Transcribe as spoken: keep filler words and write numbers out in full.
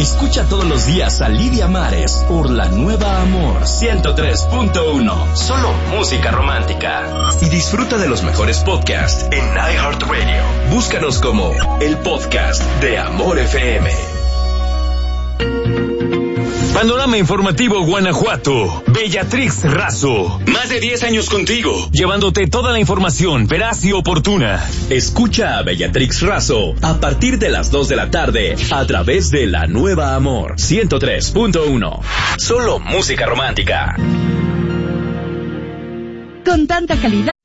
Escucha todos los días a Lidia Mares por La Nueva Amor ciento tres punto uno. Solo música romántica. Y disfruta de los mejores podcasts en iHeartRadio. Búscanos como el podcast de Amor F M. Panorama Informativo Guanajuato. Bellatrix Razo. Más de diez años contigo, llevándote toda la información veraz y oportuna. Escucha a Bellatrix Razo a partir de las dos de la tarde a través de La Nueva Amor ciento tres punto uno. Solo música romántica. Con tanta calidad